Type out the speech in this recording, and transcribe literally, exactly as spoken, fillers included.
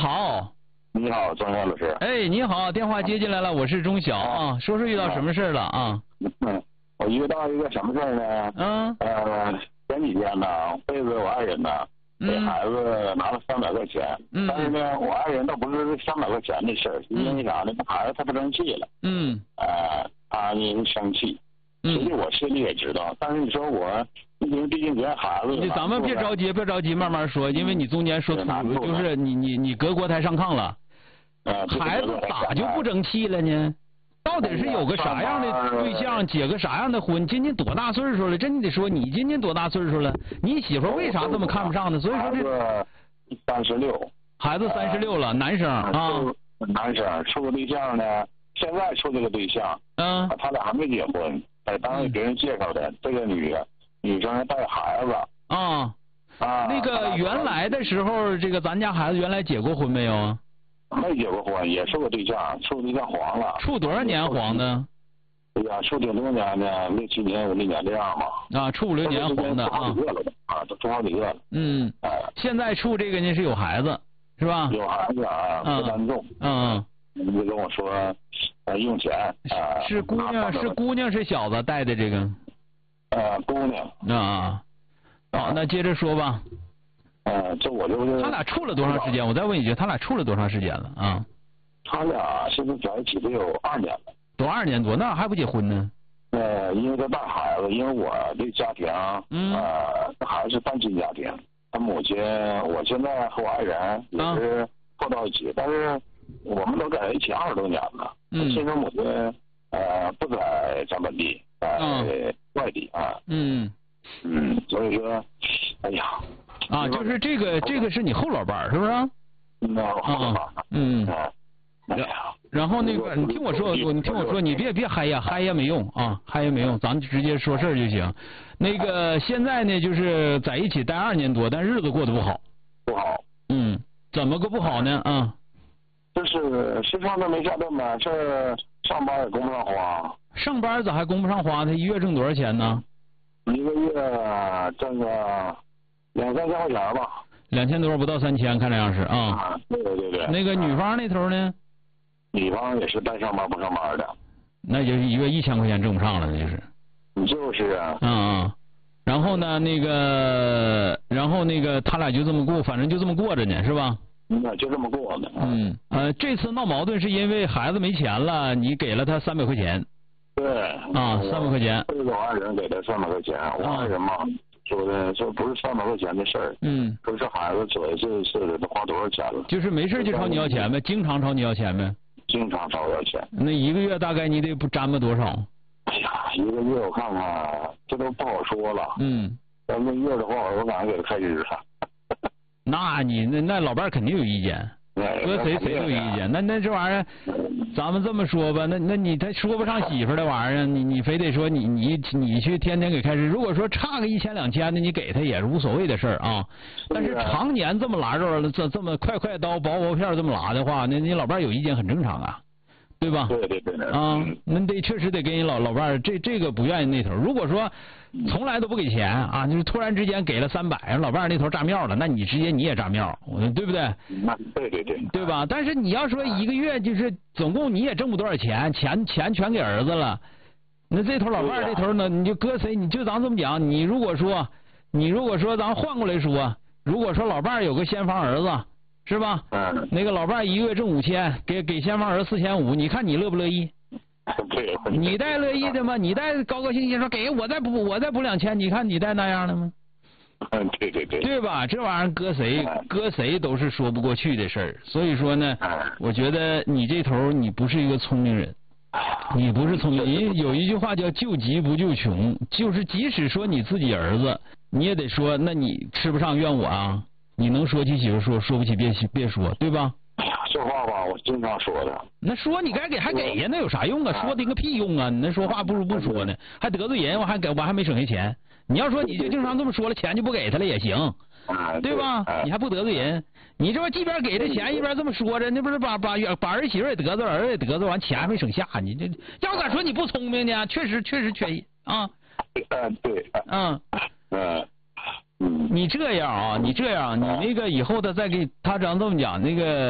好。 你好，钟晓老师。 哎，你好，电话接进来了，我是钟晓啊，说说遇到什么事了啊？ 嗯，我遇到一个什么事儿呢？ 嗯。 呃，前几天呢，背着我爱人呢，给孩子拿了三百块钱。 嗯。 但是呢，我爱人倒不是三百块钱的事儿，是因为啥呢？这孩子他不争气了。 嗯。 呃，他呢生气。实际我心里也知道，但是你说我，因为毕竟人孩子。 咱们别着急，别着急，慢慢说，因为你中间说粗，就是你你你隔锅台上炕了。 呃， 孩子咋就不争气了呢？到底是有个啥样的对象，结个啥样的婚？今年多大岁数了？这你得说，你今年多大岁数了？你媳妇为啥这么看不上呢？所以说这三十六， 孩子三十六了，男生啊， 男生处个对象呢，现在处这个对象， 嗯， 他俩还没结婚，在单位别人介绍的，这个女的女生带孩子啊啊。 那个原来的时候，这个咱家孩子原来结过婚没有啊？ 没结过婚，也处过对象，处对象黄了。 处多少年黄的？ 对呀，处挺多年的，六七年五六年这样嘛。 啊，处五六年黄的啊。 啊，都处好几个了。 嗯。 哎。 现在处这个呢是有孩子，是吧？ 有孩子啊，不单重。 嗯。 你就跟我说，呃，用钱啊。 是姑娘，是姑娘，是小子带的这个。 呃，姑娘。 啊。好，那接着说吧。 呃，这我就是他俩处了多长时间？我再问一句，他俩处了多长时间了啊？ 他俩现在在一起得有二年了。 都二年多，那还不结婚呢？ 呃，因为他带孩子，因为我这家庭， 嗯， 呃，他还是单亲家庭，他母亲，我现在和我爱人也是凑到一起，啊、但是我们都在一起二十多年了。 嗯。 亲生母亲呃不在咱本地，在外地啊。 嗯。 嗯，所以说，哎呀。 啊，就是这个，这个是你后老伴儿，是不是？ 嗯，后老伴儿。 嗯。 哎呀。 然后那个，你听我说，你听我说，你别别嗨呀，嗨呀没用啊，嗨呀没用，咱们直接说事儿就行。那个现在呢，就是在一起待二年多，但日子过得不好。 不好。 嗯，怎么个不好呢？啊。 就是吃上顿没下顿吧，这上班也供不上花。 上班咋还供不上花？他一月挣多少钱呢？ 一个月挣个两三千块钱吧。 两千多不到三千，看这样是啊。 啊，对对对。 那个女方那头呢？ 女方也是带上班不上班的。 那就是一月一千块钱挣不上了，那就是。 你就是啊。 嗯嗯。然后呢，那个，然后那个，他俩就这么过，反正就这么过着呢，是吧？ 那就这么过呢。 嗯。呃，这次闹矛盾是因为孩子没钱了，你给了他三百块钱。 对。 啊，三百块钱。 这个我爱人给他三百块钱，我爱人嘛。说的说不是三百块钱的事儿， 嗯， 说是孩子左这次的都花多少钱了？ 就是没事就朝你要钱呗，经常朝你要钱呗。 经常找我要钱。 那一个月大概你得不沾吧多少？ 哎呀，一个月我看看，这都不好说了。 嗯。 咱们月的话，我感觉给他开支了。 那你那那老伴肯定有意见。搁谁谁都有意见，那那这玩意儿，咱们这么说吧，那那你他说不上媳妇的玩意儿，你你非得说你你你去天天给开支，如果说差个一千两千的，你给他也是无所谓的事儿啊。但是常年这么拉着这这么快快刀薄薄片这么拉的话，那你老伴有意见很正常啊，对吧？ 对对对。 啊，那得确实得给你老老伴这这个不愿意那头。如果说从来都不给钱啊，就是突然之间给了三百，老伴那头炸庙了，那你直接你也炸庙，对不对？ 那对对对， 对吧？但是你要说一个月就是总共你也挣不多少钱，钱钱全给儿子了，那这头老伴这头呢，你就搁谁？你就咱这么讲，你如果说你如果说咱换过来说，如果说老伴有个先房儿子，是吧？ 嗯。 那个老伴一个月挣五千，给给先房儿子四千五，你看你乐不乐意？ 对。 你带乐意的吗？你带高高兴兴说给我再补我再补两千，你看你带那样的吗？ 嗯，对对对。 对吧？这玩意儿搁谁搁谁都是说不过去的事儿。所以说呢，我觉得你这头你不是一个聪明人，你不是聪明人。有一句话叫救急不救穷，就是即使说你自己儿子，你也得说，那你吃不上怨我啊？你能说起媳妇说，说不起别别说，对吧？ 哎呀，这话吧，我经常说的。 那说你该给还给呀，那有啥用啊？说的个屁用啊！你那说话不如不说呢，还得罪人，我还给我还没省下钱。你要说你就经常这么说了，钱就不给他了也行，对吧？你还不得罪人，你这不一边给着钱一边这么说着，那不是把把把儿媳妇也得罪，儿子也得罪，完钱还没省下，你这要敢说你不聪明呢？确实确实缺意啊。 嗯，对。 嗯。 嗯。 你这样啊，你这样，你那个以后的再给他这样这么讲那个。